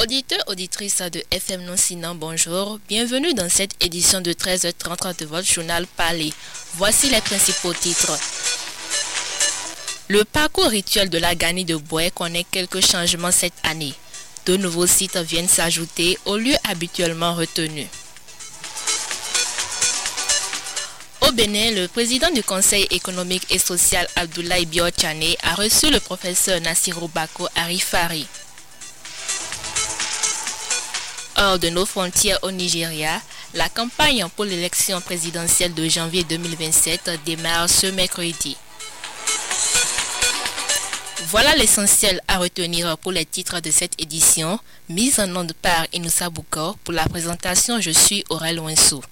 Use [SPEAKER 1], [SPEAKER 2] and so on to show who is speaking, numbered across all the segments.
[SPEAKER 1] Auditeurs, auditrices de FM Non-Sinan, bonjour. Bienvenue dans cette édition de 13h30 de votre journal Parler. Voici les principaux titres. Le parcours rituel de la Gani de Boué connaît quelques changements cette année. De nouveaux sites viennent s'ajouter aux lieux habituellement retenus. Au Bénin, le président du Conseil économique et social Abdoulaye Biotchane a reçu le professeur Nassirou Bako Arifari. Hors de nos frontières au Nigeria, la campagne pour l'élection présidentielle de janvier 2027 démarre ce mercredi. Voilà l'essentiel à retenir pour les titres de cette édition, mise en onde par Inoussa Boukor. Pour la présentation, je suis Aurel Ouensou.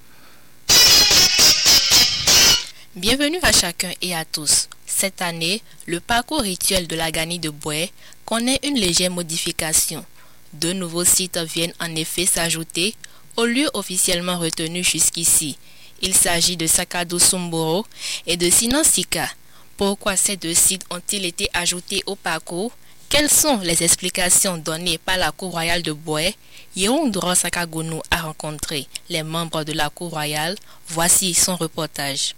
[SPEAKER 1] Bienvenue à chacun et à tous. Cette année, le parcours rituel de la Gani de Boué connaît une légère modification. De nouveaux sites viennent en effet s'ajouter aux lieux officiellement retenus jusqu'ici. Il s'agit de Sakadou Somboro et de Sinansika. Pourquoi ces deux sites ont-ils été ajoutés au parcours? Quelles sont les explications données par la Cour royale de Boué? Yeroundro Sakagounou a rencontré les membres de la Cour royale. Voici son reportage.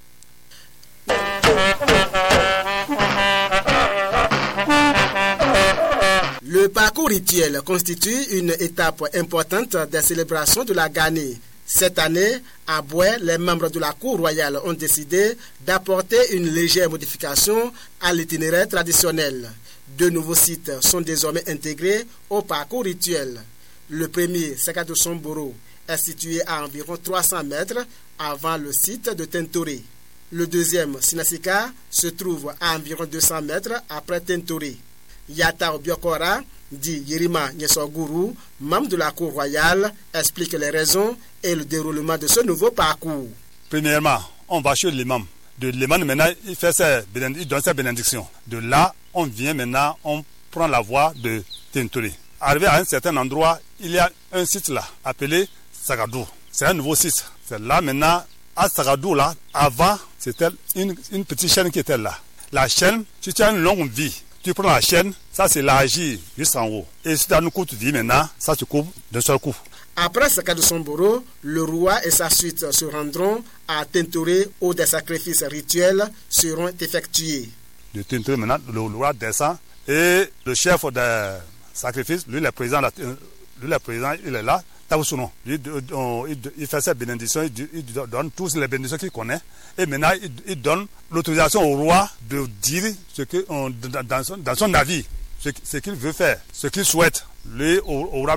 [SPEAKER 2] Le parcours rituel constitue une étape importante des célébrations de la Gani. Cette année, à Boué, les membres de la Cour royale ont décidé d'apporter une légère modification à l'itinéraire traditionnel. Deux nouveaux sites sont désormais intégrés au parcours rituel. Le premier, Sakadou Somboro, est situé à environ 300 mètres avant le site de Tentoré. Le deuxième, Sinasika, se trouve à environ 200 mètres après Tentoré. Yata Obiokora, dit Yerima Nyesoguru, membre de la Cour royale, explique les raisons et le déroulement de ce nouveau parcours.
[SPEAKER 3] Premièrement, on va chez l'imam. De l'imam, maintenant, il donne sa bénédiction. De là, on vient maintenant, on prend la voie de Tentoré. Arrivé à un certain endroit, il y a un site là, appelé Sagadou. C'est un nouveau site. C'est là maintenant, à Sagadou là, avant, c'était une petite chaîne qui était là. La chaîne, si tu as une longue vie, tu prends la chaîne, ça c'est l'agir juste en haut. Et si tu as une courte vie maintenant, ça se coupe d'un seul coup.
[SPEAKER 2] Après Sakadou Somboro, le roi et sa suite se rendront à Tentoré où des sacrifices rituels seront effectués.
[SPEAKER 3] De Tentoré maintenant, le roi descend et le chef des sacrifices, lui le président, il est là. Il fait sa bénédiction, il donne tous les bénédictions qu'il connaît. Et maintenant, il donne l'autorisation au roi de dire ce que, dans son avis, ce qu'il veut faire, ce qu'il souhaite. Le roi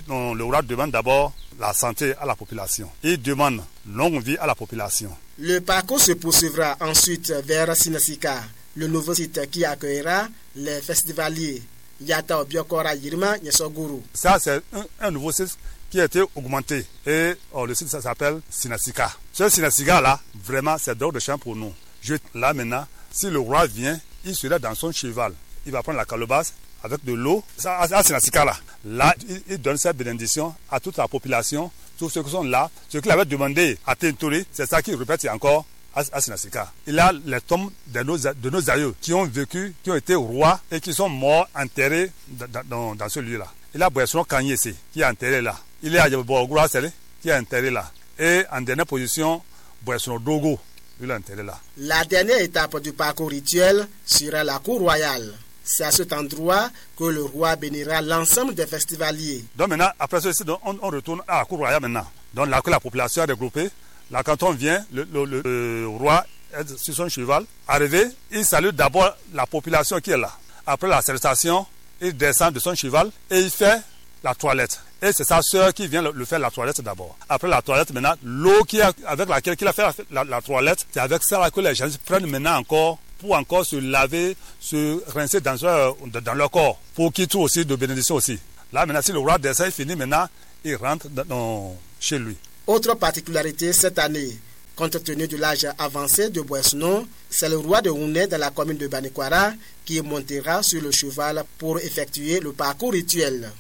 [SPEAKER 3] demande d'abord la santé à la population. Il demande longue vie à la population.
[SPEAKER 2] Le parcours se poursuivra ensuite vers Sinasika, le nouveau site qui accueillera les festivaliers. Yata Obiokora Yerima Nyesoguru.
[SPEAKER 3] Ça, c'est un nouveau site qui a été augmenté. Et le site, ça s'appelle Sinasika. Ce Sinasika-là, vraiment, c'est d'or de champ pour nous. Là, maintenant, si le roi vient, il sera dans son cheval. Il va prendre la calebasse avec de l'eau. À Sinasika-là, il donne sa bénédiction à toute la population, tous ceux qui sont là. Ce qu'il avait demandé à Tentoré, c'est ça qu'il répète encore à Sinasika. Il y a les tombes de nos aïeux qui ont vécu, qui ont été rois et qui sont morts enterrés dans ce lieu-là. Il y a Boisson Kanyese qui est enterré là. Il y a Yabogura Sele qui est enterré là. Et en dernière position, Boisson Dogo, il est enterré là.
[SPEAKER 2] La dernière étape du parcours rituel sera la Cour royale. C'est à cet endroit que le roi bénira l'ensemble des festivaliers.
[SPEAKER 3] Donc maintenant, après ceci, on retourne à la Cour royale maintenant. Donc là que la population est regroupée. Là, quand on vient, le roi est sur son cheval. Arrivé, il salue d'abord la population qui est là. Après la salutation, il descend de son cheval et il fait la toilette. Et c'est sa sœur qui vient le faire la toilette d'abord. Après la toilette, maintenant, l'eau avec laquelle il a fait la toilette, c'est avec ça que les gens prennent maintenant encore pour encore se laver, se rincer dans leur corps, pour qu'ils trouvent aussi de bénédiction aussi. Là, maintenant, si le roi descend, il finit maintenant, il rentre chez lui.
[SPEAKER 2] Autre particularité cette année, compte tenu de l'âge avancé de Boissenon, c'est le roi de Houné dans la commune de Banikwara qui montera sur le cheval pour effectuer le parcours rituel.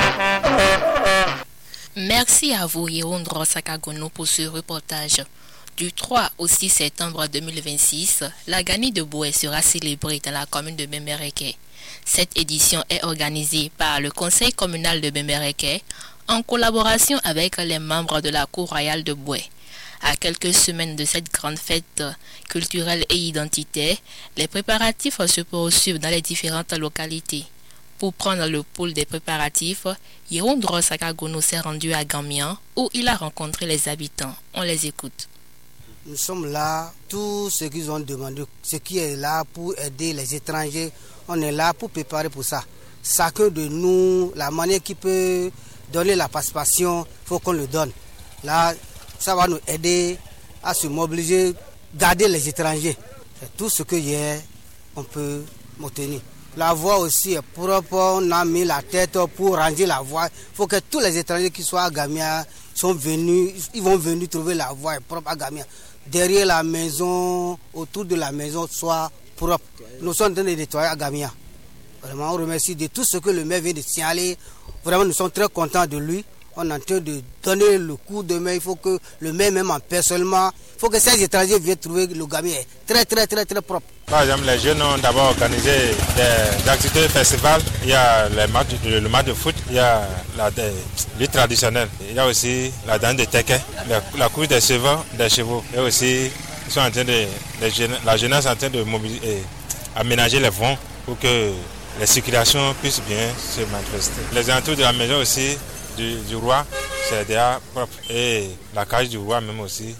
[SPEAKER 1] Merci à vous, Yeroundro Sakagono, pour ce reportage. Du 3 au 6 septembre 2026, la Gani de Boué sera célébrée dans la commune de Bembereke. Cette édition est organisée par le Conseil communal de Bembereke en collaboration avec les membres de la Cour royale de Boué. À quelques semaines de cette grande fête culturelle et identitaire, les préparatifs se poursuivent dans les différentes localités. Pour prendre le pouls des préparatifs, Yerondro Sakagono s'est rendu à Gamian où il a rencontré les habitants. On les écoute.
[SPEAKER 4] Nous sommes là, tout ce qu'ils ont demandé, ce qui est là pour aider les étrangers, on est là pour préparer pour ça. Chacun de nous, la manière qui peut donner la participation, il faut qu'on le donne. Là, ça va nous aider à se mobiliser, garder les étrangers. C'est tout ce que on peut obtenir. La voie aussi est propre, on a mis la tête pour ranger la voie. Il faut que tous les étrangers qui sont à Gamia sont venus, ils vont venir trouver la voie propre à Gamia. Derrière la maison, autour de la maison, soit propre. Nous sommes en train de nettoyer à Gamia. Vraiment, on remercie de tout ce que le maire vient de signaler. Vraiment, nous sommes très contents de lui. On est en train de donner le coup de main. Il faut que le maire, même en personnellement, il faut que ces étrangers viennent trouver le Gamia très propre.
[SPEAKER 5] Par exemple, les jeunes ont d'abord organisé des activités festivals. Il y a le match de foot, il y a la lutte traditionnelle. Il y a aussi la danse de teke, la course des chevaux. Et aussi, ils sont en train la jeunesse est en train de aménager les voies pour que les circulations puissent bien se manifester. Les alentours de la maison aussi du roi, c'est déjà propre. Et la cage du roi même aussi.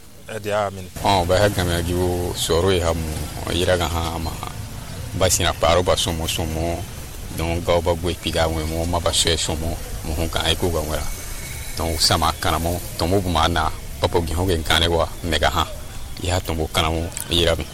[SPEAKER 6] Basina paro basomo somo donc gauba bwe piga mo mabashe somo mo honka eko gawera donc sama kanamo tomo bumana papo gihoge kanegwa mega ha ya tomo kanamo yirabi.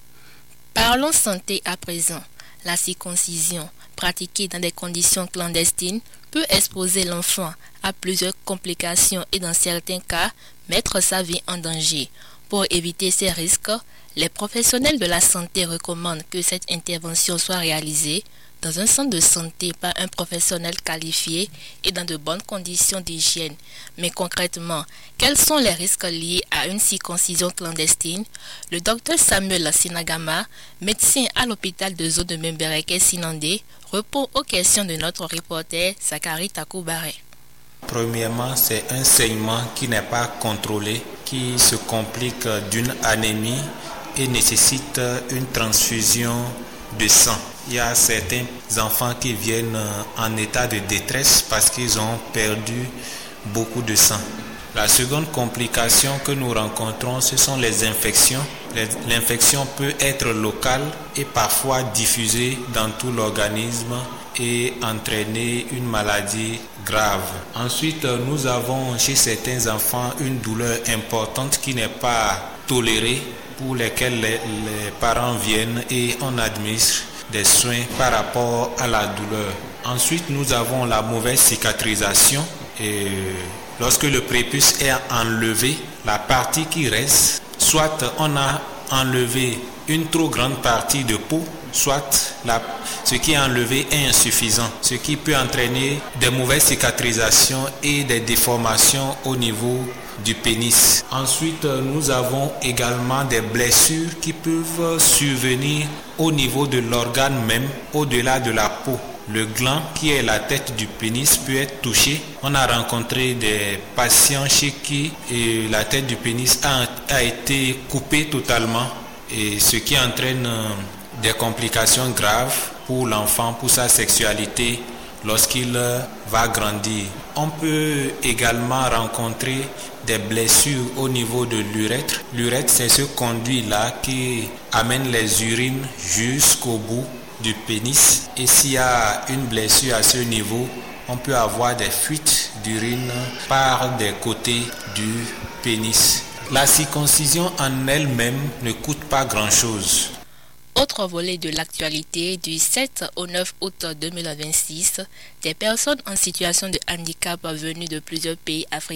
[SPEAKER 1] Parlons santé à présent. La circoncision, pratiquée dans des conditions clandestines, peut exposer l'enfant à plusieurs complications et dans certains cas, mettre sa vie en danger. Pour éviter ces risques, les professionnels de la santé recommandent que cette intervention soit réalisée dans un centre de santé par un professionnel qualifié et dans de bonnes conditions d'hygiène. Mais concrètement, quels sont les risques liés à une circoncision clandestine? Le docteur Samuel Sinagama, médecin à l'hôpital de zone de Bembereke Sinandé, répond aux questions de notre reporter Zakari Takoubare.
[SPEAKER 7] Premièrement, c'est un saignement qui n'est pas contrôlé, qui se complique d'une anémie et nécessite une transfusion de sang. Il y a certains enfants qui viennent en état de détresse parce qu'ils ont perdu beaucoup de sang. La seconde complication que nous rencontrons, ce sont les infections. L'infection peut être locale et parfois diffusée dans tout l'organisme et entraîner une maladie grave. Ensuite, nous avons chez certains enfants une douleur importante qui n'est pas tolérée, pour lesquels les parents viennent et on administre des soins par rapport à la douleur. Ensuite, nous avons la mauvaise cicatrisation et lorsque le prépuce est enlevé, la partie qui reste, soit on a enlevé une trop grande partie de peau, soit ce qui est enlevé est insuffisant, ce qui peut entraîner des mauvaises cicatrisations et des déformations au niveau du pénis. Ensuite, nous avons également des blessures qui peuvent survenir au niveau de l'organe même, au-delà de la peau. Le gland, qui est la tête du pénis, peut être touché. On a rencontré des patients chez qui la tête du pénis a été coupée totalement, et ce qui entraîne des complications graves pour l'enfant, pour sa sexualité lorsqu'il va grandir. On peut également rencontrer des blessures au niveau de l'urètre. L'urètre, c'est ce conduit-là qui amène les urines jusqu'au bout du pénis. Et s'il y a une blessure à ce niveau, on peut avoir des fuites d'urine par des côtés du pénis. La circoncision en elle-même ne coûte pas grand-chose.
[SPEAKER 1] Autre volet de l'actualité, du 7 au 9 août 2026, des personnes en situation de handicap venues de plusieurs pays africains